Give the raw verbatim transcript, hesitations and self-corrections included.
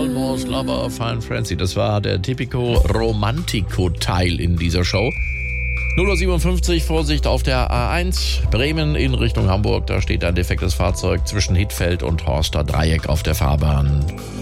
Almost Lover, Fine Frenzy. Das war der Typico Romantico-Teil in dieser Show. null Uhr siebenundfünfzig, Vorsicht auf der A eins, Bremen in Richtung Hamburg. Da steht ein defektes Fahrzeug zwischen Hittfeld und Horster Dreieck auf der Fahrbahn.